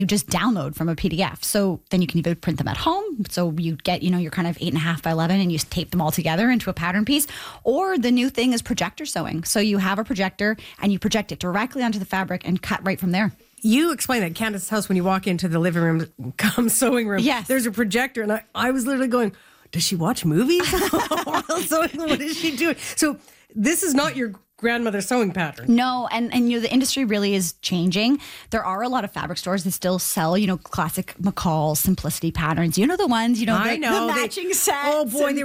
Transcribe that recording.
you just download from a PDF. So then you can either print them at home. So you get, your kind of 8.5 by 11 and you tape them all together into a pattern piece. Or the new thing is projector sewing. So you have a projector and you project it directly onto the fabric and cut right from there. You explained that Candace's house when you walk into the living room, come sewing room. Yes. There's a projector. And I was literally going, does she watch movies? What is she doing? So this is not your grandmother's sewing pattern. No, and the industry really is changing. There are a lot of fabric stores that still sell, classic McCall simplicity patterns. The ones, I know. the matching sets. Oh boy,